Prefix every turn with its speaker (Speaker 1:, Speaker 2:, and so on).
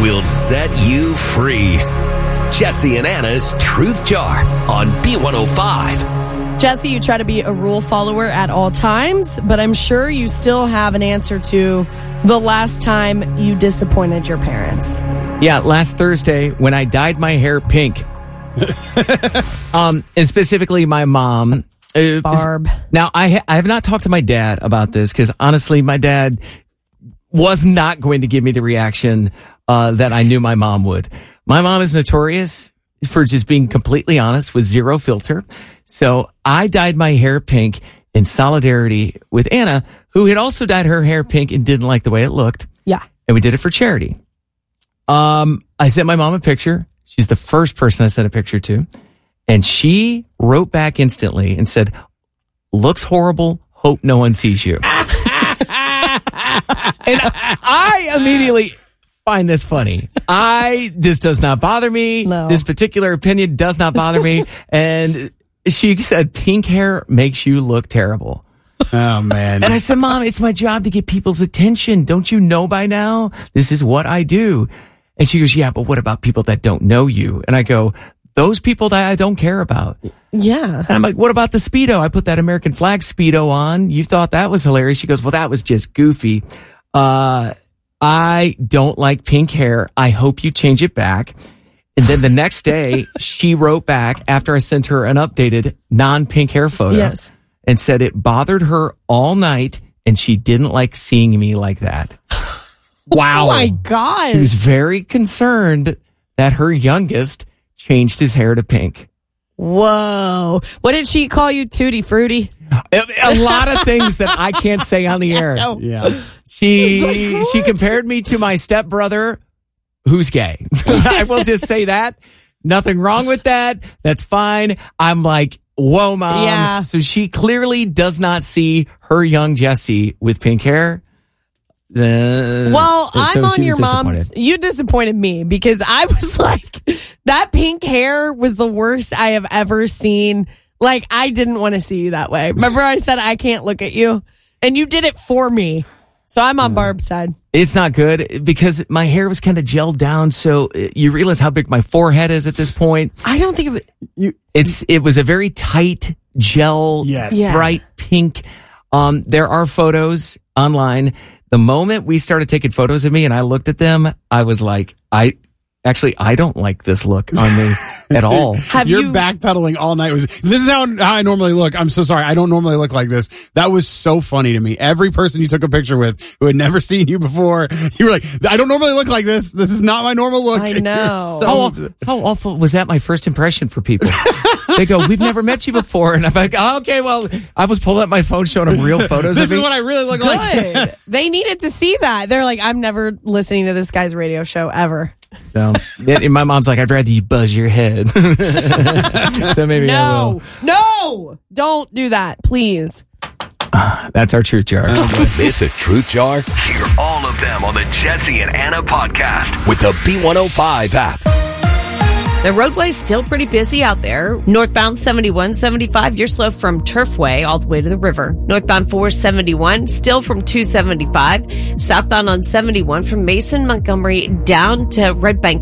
Speaker 1: will set you free. Jesse and Anna's Truth Jar on B105.
Speaker 2: Jesse, you try to be a rule follower at all times, but I'm sure you still have an answer to the last time you disappointed your parents.
Speaker 3: Yeah, last Thursday when I dyed my hair pink. And specifically my mom.
Speaker 2: Barb.
Speaker 3: Now, I have not talked to my dad about this because honestly, my dad was not going to give me the reaction that I knew my mom would. My mom is notorious for just being completely honest with zero filter. So I dyed my hair pink in solidarity with Anna, who had also dyed her hair pink and didn't like the way it looked.
Speaker 2: Yeah.
Speaker 3: And we did it for charity. I sent my mom a picture. She's the first person I sent a picture to. And she wrote back instantly and said, "Looks horrible. Hope no one sees you." And I immediately find this funny. This does not bother me.
Speaker 2: No.
Speaker 3: This particular opinion does not bother me. And she said, "Pink hair makes you look terrible."
Speaker 4: Oh, man.
Speaker 3: And I said, "Mom, it's my job to get people's attention. Don't you know by now? This is what I do." And she goes, "Yeah, but what about people that don't know you?" And I go, "Those people that I don't care about."
Speaker 2: Yeah.
Speaker 3: And I'm like, "What about the Speedo? I put that American flag Speedo on. You thought that was hilarious." She goes, "Well, that was just goofy. I don't like pink hair. I hope you change it back." And then the next day, she wrote back after I sent her an updated non-pink hair photo.
Speaker 2: Yes.
Speaker 3: And said it bothered her all night and she didn't like seeing me like that. Wow.
Speaker 2: Oh my gosh.
Speaker 3: She was very concerned that her youngest changed his hair to pink.
Speaker 2: Whoa. What did she call you, Tutti Frutti?
Speaker 3: A lot of things that I can't say on the air.
Speaker 4: Yeah.
Speaker 3: She compared me to my stepbrother, who's gay. I will just say that. Nothing wrong with that. That's fine. I'm like, whoa, Mom.
Speaker 2: Yeah.
Speaker 3: So she clearly does not see her young Jesse with pink hair.
Speaker 2: Well, I'm on
Speaker 3: she was
Speaker 2: your mom's. You disappointed me because I was like, that pink hair was the worst I have ever seen. Like, I didn't want to see you that way. Remember I said I can't look at you? And you did it for me. So I'm on Barb's side.
Speaker 3: It's not good because my hair was kind of gelled down. So you realize how big my forehead is at this point.
Speaker 2: I don't think of it.
Speaker 3: It was a very tight gel,
Speaker 4: Yes.
Speaker 2: Yeah.
Speaker 3: bright pink. There are photos online. The moment we started taking photos of me and I looked at them, I was like, I don't like this look on me at all.
Speaker 4: You're backpedaling all night. This is how I normally look. I'm so sorry. I don't normally look like this. That was so funny to me. Every person you took a picture with who had never seen you before, you were like, "I don't normally look like this. This is not my normal look."
Speaker 2: I know.
Speaker 3: How awful was that? My first impression for people. They go, "We've never met you before," and I'm like, "Oh, okay, well," I was pulling up my phone showing them real photos.
Speaker 4: This
Speaker 3: of me.
Speaker 4: is what I really look like.
Speaker 2: Good. They needed to see that. They're like, I'm never listening to this guy's radio show ever.
Speaker 3: So and my mom's like, "I'd rather you buzz your head." So maybe I will.
Speaker 2: No, don't do that, please.
Speaker 3: That's our truth jar.
Speaker 1: Miss a Truth Jar? Hear all of them on the Jesse and Anna podcast with the B105 app.
Speaker 5: The roadway's still pretty busy out there. Northbound 71, 75, you're slow from Turfway all the way to the river. Northbound 471, still from 275. Southbound on 71 from Mason, Montgomery down to Red Bank